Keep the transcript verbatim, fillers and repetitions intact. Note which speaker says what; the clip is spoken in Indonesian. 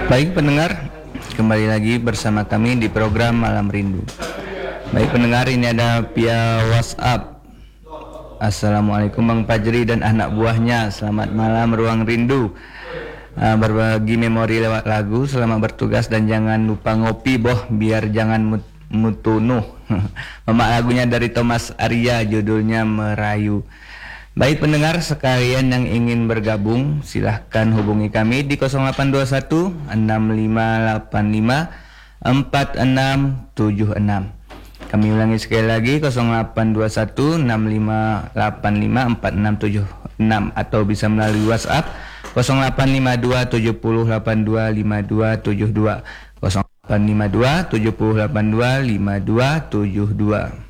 Speaker 1: Baik pendengar, kembali lagi bersama kami di program Malam Rindu. Baik pendengar, ini ada via WhatsApp. Assalamualaikum Bang Fajri dan anak buahnya. Selamat malam Ruang Rindu. uh, Berbagi memori lewat lagu. Selamat bertugas dan jangan lupa ngopi boh, biar jangan mut mutunuh. Memak lagunya dari Thomas Arya, judulnya Merayu. Baik pendengar sekalian yang ingin bergabung, silahkan hubungi kami di nol delapan dua satu enam lima delapan lima empat enam tujuh enam. Kami ulangi sekali lagi, nol delapan dua satu enam lima delapan lima empat enam tujuh enam, atau bisa melalui WhatsApp nol delapan lima dua tujuh nol delapan dua lima dua tujuh dua, nol delapan lima dua tujuh nol delapan dua lima dua tujuh dua.